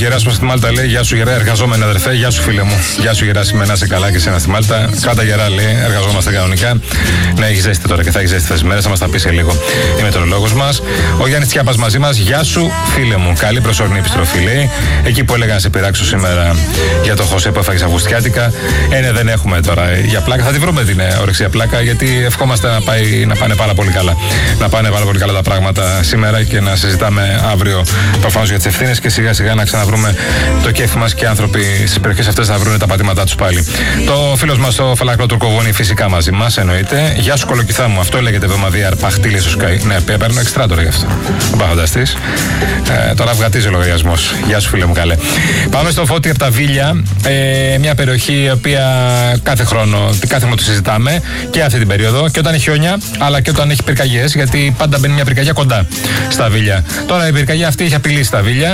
Γεράσιμος στη Μάλτα λέει: Γεια σου, Γερά, εργαζόμενοι αδερφέ. Γεια σου, φίλε μου. Γεια σου, Γεράσιμε, να είσαι καλά και εσένα στη Μάλτα. Κάτα Γερά λέει: Εργαζόμαστε κανονικά. Ναι, έχει ζέστη τώρα και θα έχει ζέστη αυτές τις μέρες. Θα μας τα πει σε λίγο η μετεωρολόγος μας. Ο Γιάννης Τιάπας μαζί μας. Γεια σου, φίλε μου. Καλή προσωρινή επιστροφή λέει. Εκεί που έλεγα να σε πειράξω σήμερα για το Χωσέ που έφαγε Αυγουστιάτικα. Ναι, δεν έχουμε τώρα για πλάκα. Θα τη βρούμε την όρεξη για πλάκα γιατί ευχόμαστε να πάνε πάρα πολύ καλά. Να πάνε πάρα πολύ καλά τα πράγματα σήμερα και να συζητάμε αύριο προφανώς για τις ευθύνες και σιγά σιγά να ξαναβρούμε το κέφι μας και οι άνθρωποι στις περιοχές αυτές να βρουν τα πατήματά τους πάλι. Το φίλος μας το Φαλάκρο Τουρκοβούνη φυσικά μαζί μας εννοείται. Γεια σου, κολοκυθά μου. Αυτό λέγεται εβδομαδία Αρπαχτήλη στο Sky. Ναι, παίρνω εξτρά τώρα γι' αυτό. Δεν πάω φανταστείς. Τώρα αυγατίζει ο λογαριασμός. Γεια σου, φίλε μου, καλέ. Πάμε στο Φώτη από τα Βίλια. Μια περιοχή η οποία κάθε χρόνο τη συζητάμε και αυτή την περίοδο και όταν έχει χιόνια αλλά και όταν έχει πυρκαγιές. Γιατί πάντα μπαίνει μια πυρκαγιά κοντά στα Βίλια. Τώρα η πυρκαγιά αυτή έχει απειλήσει τα Βίλια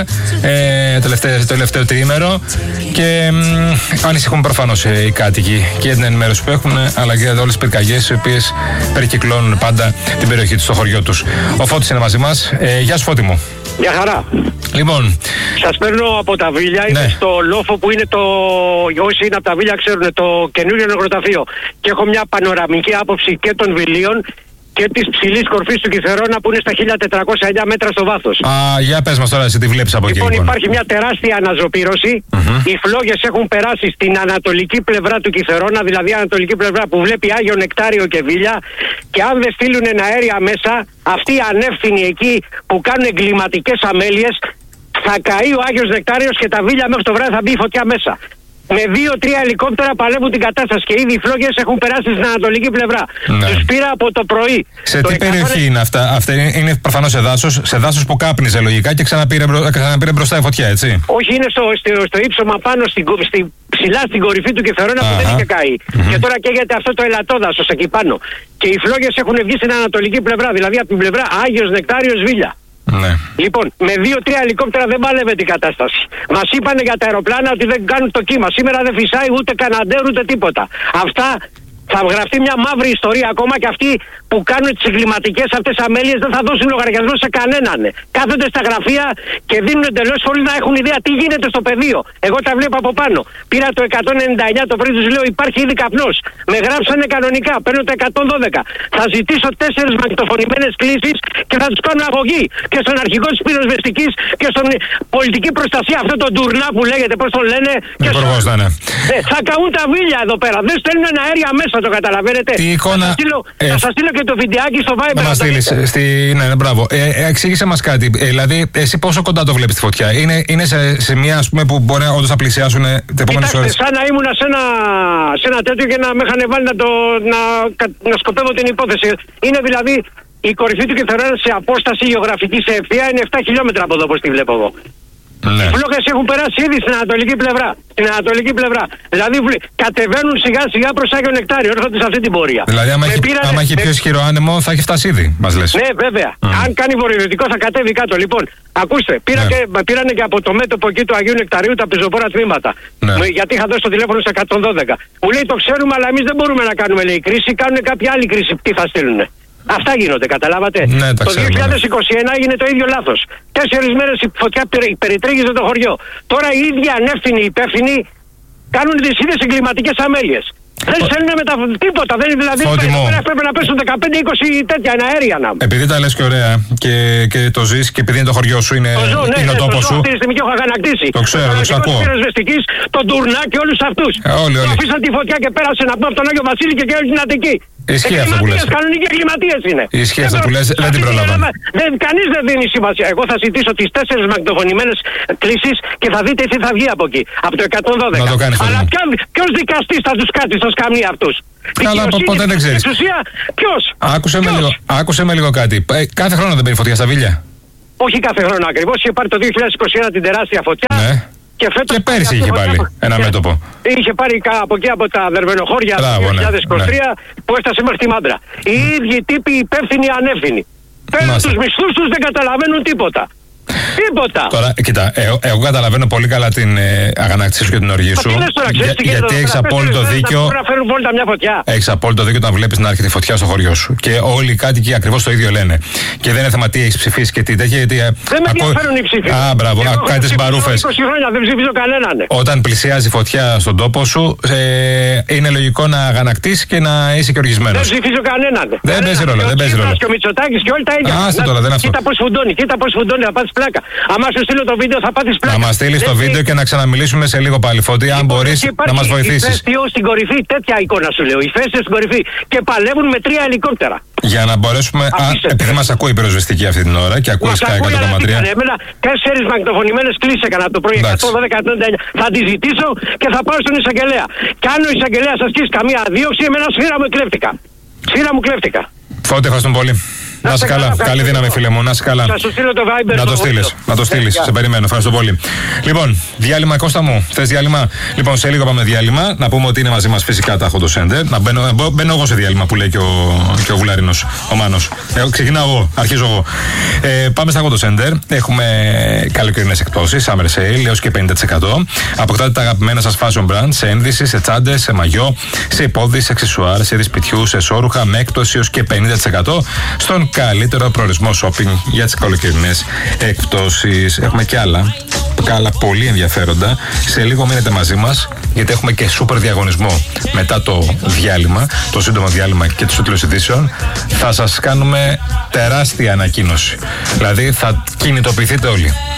το τελευταίο τριήμερο και ανησυχούν προφανώς οι κάτοικοι και για την ενημέρωση που έχουν αλλά και για όλες τις πυρκαγιές οι οποίες περικυκλώνουν πάντα την περιοχή τους, στο χωριό τους. Ο Φώτης είναι μαζί μας. Γεια σου, Φώτη μου. Γεια χαρά. Λοιπόν. Σας παίρνω από τα Βίλια, ναι. Είμαι στο λόφο που είναι όσοι είναι από τα Βίλια ξέρουν, το καινούριο νεκροταφείο. Και έχω μια πανοραμική άποψη και των Βιλίων και της ψηλής κορφής του Κιθερώνα που είναι στα 1409 μέτρα στο βάθος. Για πες μας τώρα, εσύ τη βλέπεις από εκεί. Λοιπόν, υπάρχει μια τεράστια αναζωπήρωση. Οι φλόγες έχουν περάσει στην ανατολική πλευρά του Κιθερώνα, δηλαδή ανατολική πλευρά που βλέπει Άγιο Νεκτάριο και Βίλια. Και αν δεν στείλουν αέρια μέσα, αυτοί οι ανεύθυνοι εκεί που κάνουν εγκληματικές αμέλειες, θα καεί ο Άγιος Νεκτάριος και τα Βίλια μέχρι το βράδυ θα μπει η φωτιά μέσα. Με 2-3 ελικόπτερα παλεύουν την κατάσταση και ήδη οι φλόγες έχουν περάσει στην ανατολική πλευρά. Ναι. Τους πήρα από το πρωί. Σε τι περιοχή είναι αυτά? Αυτά είναι προφανώς σε δάσος που κάπνιζε λογικά και ξαναπήρε μπροστά η φωτιά, έτσι. Όχι, είναι στο ύψωμα πάνω ψηλά στην κορυφή του Κιθερώνα που δεν είχε καεί. Και τώρα καίγεται αυτό το ελατόδασος εκεί πάνω. Και οι φλόγες έχουν βγει στην ανατολική πλευρά, δηλαδή από την πλευρά Άγιος Νεκτάριος Βίλια. Ναι. Λοιπόν, με 2-3 ελικόπτερα δεν πάλευε την κατάσταση. Μας είπανε για τα αεροπλάνα ότι δεν κάνουν το κύμα. Σήμερα δεν φυσάει ούτε καναντέρ ούτε τίποτα. Αυτά θα γραφτεί μια μαύρη ιστορία ακόμα και αυτοί που κάνουν τις εγκληματικές αυτές αμέλειες δεν θα δώσουν λογαριασμό σε κανέναν. Κάθονται στα γραφεία και δίνουν εντελώς χωρίς να έχουν ιδέα τι γίνεται στο πεδίο. Εγώ τα βλέπω από πάνω. Πήρα το 199 το πρωί, τους λέω υπάρχει ήδη καπνός. Με γράψανε κανονικά. Παίρνω το 112. Θα ζητήσω 4 μαγνητοφωνημένες κλήσεις και θα τους κάνω αγωγή. Και στον αρχηγό της πυροσβεστικής και στον πολιτική προστασία, αυτό το ντουρνά που λέγεται, πώς τον λένε. Και θα καούν τα Βίλια εδώ πέρα. Δεν στέλνουν αέρια μέσα. Το καταλαβαίνετε. Τι εικόνα... Θα σας στείλω και το βιντεάκι στο Viber. Να μας στείλεις. Ναι, μπράβο. Εξήγησε μας κάτι. Δηλαδή, εσύ πόσο κοντά το βλέπεις τη φωτιά? Είναι σε σημεία ας πούμε, που μπορεί όντως να πλησιάσουν τις επόμενες ώρες? Σαν να ήμουν σε ένα τέτοιο και να με είχαν βάλει να σκοπεύω την υπόθεση. Είναι δηλαδή η κορυφή του Κιθερώνα σε απόσταση γεωγραφική σε ευθεία είναι 7 χιλιόμετρα από εδώ, όπως τη βλέπω εγώ. Ναι. Οι φλόγες έχουν περάσει ήδη στην ανατολική πλευρά. Δηλαδή κατεβαίνουν σιγά σιγά προς Άγιο Νεκτάριο, έρχονται σε αυτή την πορεία. Δηλαδή άμα έχει πιο ισχυρό άνεμο θα έχει φτάσει ήδη, μας λες. Ναι, βέβαια. Αν κάνει βορειοδυτικό θα κατέβει κάτω. Λοιπόν, ακούστε, πήρανε και από το μέτωπο εκεί του Αγίου Νεκταρίου τα πεζοπόρα τμήματα. Ναι. Γιατί είχα δώσει το τηλέφωνο σε 112. Μου λέει το ξέρουμε, αλλά εμείς δεν μπορούμε να κάνουμε λέει κρίση, κάνουν κάποια άλλη κρίση. Τι θα στείλουνε? Αυτά γίνονται, καταλάβατε. Ναι, το 2021 έγινε το ίδιο λάθος. 4 μέρες η φωτιά περιτρίγιζε το χωριό. Τώρα οι ίδιοι ανεύθυνοι υπεύθυνοι κάνουν τις ίδιες εγκληματικές αμέλειες. Δεν στέλνουν τίποτα. Δηλαδή πρέπει να πέσουν 15-20 τέτοια αέρια να. Επειδή τα λες και ωραία και το ζεις και επειδή είναι το χωριό σου, είναι ο τόπος σου. Αυτή τη στιγμή και έχω αγανακτήσει. Το ξέρω, το ακούω. Τον Τουρνά και όλους αυτούς. Όλοι. Αφήσαν τη φωτιά και πέρασε να πούμε από τον Άγιο Βασίλη και όλη την Αττική. Ισχύει αυτό που λες. Κανονικοί εγκληματίες είναι. Ισχύει αυτό που λες, δεν την προλαβαίνω. Κανείς δεν δίνει σημασία. Εγώ θα ζητήσω τις 4 μαγνητοφωνημένες κλήσεις και θα δείτε τι θα βγει από εκεί. Από το 112. Να το κάνεις. Αλλά ποιος δικαστής θα τους κάτσει στο σκαμνί αυτούς? Καλά, ποτέ δεν ξέρεις. Ποιος? Άκουσε με λίγο κάτι. Κάθε χρόνο δεν παίρνει φωτιά στα Βίλια? Όχι κάθε χρόνο ακριβώς. Είχε πάρει το 2021 την τεράστια φωτιά. Ναι. Και πέρυσι είχε πάλι ένα μέτωπο. Είχε πάρει από εκεί από τα Δερβενοχώρια το 2023 που έφτασε μέχρι τη Μάντρα. Οι ίδιοι τύποι υπεύθυνοι ανεύθυνοι. Παίρνουν τους μισθούς τους, δεν καταλαβαίνουν τίποτα. Τίποτα. Τώρα, κοίτα, εγώ καταλαβαίνω πολύ καλά την αγανάκτησή σου και την οργή σου. Γιατί έχεις απόλυτο δίκιο. Έχεις απόλυτο δίκιο όταν βλέπεις να έρχεται η φωτιά στο χωριό σου. Και όλοι οι κάτοικοι ακριβώς το ίδιο λένε. Και δεν είναι θέμα τι έχεις ψηφίσει και τι τέτοια. Γιατί. Δεν με ενδιαφέρουν οι ψήφοι. Α, μπράβο, κάτι τις μπαρούφες. 20 χρόνια δεν ψηφίζω κανέναν. Όταν πλησιάζει η φωτιά στον τόπο σου, είναι λογικό να αγανακτήσεις και να είσαι και οργισμένος. Δεν ψηφίζω κανέναν. Δεν παίζει ρόλο. Και ο Μητσοτάκης και όλοι τα ίδια. Άστε τώρα, δεν αυτό. Κοίτα πώς φουντώνει, θα πάθεις πλάκα. Αν σου στείλω το βίντεο θα πάθεις πλάκα. Να μας στείλεις το βίντεο και να ξαναμιλήσουμε σε λίγο πάλι, Φώτη, αν μπορείς να μας βοηθήσεις. Ηφαίστειο στην κορυφή, τέτοια εικόνα σου λέω. Ηφαίστειο στην κορυφή. Και παλεύουν με 3 ελικόπτερα. Για να μπορέσουμε. Επειδή μας ακούει η πυροσβεστική αυτή την ώρα και ακούει Sky 100,3. Εμένα 4 μαγνητοφωνημένες κλήσεις έκανα από το πρωί 112-199. Θα τη ζητήσω και θα πάω στον εισαγγελέα. Και αν ο εισαγγελέας ασκήσει καμία δίωξη, εμένα σφύρα μου κλέφτηκα. Σφύρα μου κλέφτηκα. Φώτη, ευχαριστούμε πολύ. Να είσαι καλά. Καλή δύναμη, φίλε μου. Να είσαι καλά. Θα σου στείλω το Viber. Να το στείλεις. Σε περιμένω. Ευχαριστώ πολύ. Λοιπόν, διάλειμμα, Κώστα μου. Θες διάλειμμα? Λοιπόν, σε λίγο πάμε διάλειμμα. Να πούμε ότι είναι μαζί μας φυσικά τα Hot Center. Να μπαίνω εγώ σε διάλειμμα που λέει και ο Βουλαρινός, ο Μάνος. Ξεκινάω εγώ. Αρχίζω εγώ. Πάμε στα Hot Center. Έχουμε καλοκαιρινές εκπτώσεις. Summer Sale έως και 50%. Αποκτάτε τα αγαπημένα σας fashion brand σε ένδυση, σε τσάντες, σε μαγιό, σε υπόδειες, σε αξεσουάρ, σε δυσπιτιού, σε σώρουχα με έκπτωση έως και 50% στον καλύτερο προορισμό shopping για τις καλοκαιρινές εκπτώσεις. Έχουμε και άλλα πολύ ενδιαφέροντα. Σε λίγο μείνετε μαζί μας, γιατί έχουμε και σούπερ διαγωνισμό μετά το διάλειμμα, το σύντομο διάλειμμα και το τέλος ειδήσεων. Θα σας κάνουμε τεράστια ανακοίνωση. Δηλαδή θα κινητοποιηθείτε όλοι.